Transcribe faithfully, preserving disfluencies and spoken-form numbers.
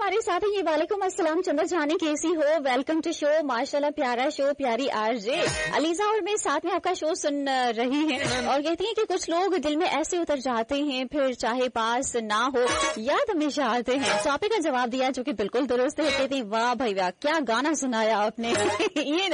हमारे साथ हैं ये। वालेकुम अस्सलाम चंद्र जानी, कैसी हो? वेलकम टू शो, माशाल्लाह प्यारा शो, प्यारी आरजे अलीजा और मैं साथ में आपका शो सुन रही हैं और कहती हैं कि कुछ लोग दिल में ऐसे उतर जाते हैं, फिर चाहे पास ना हो याद हमेशा आते हैं। टॉपिक का जवाब दिया जो कि बिल्कुल दुरुस्त है। कहती वाह भाई वाह, क्या गाना सुनाया आपने। ये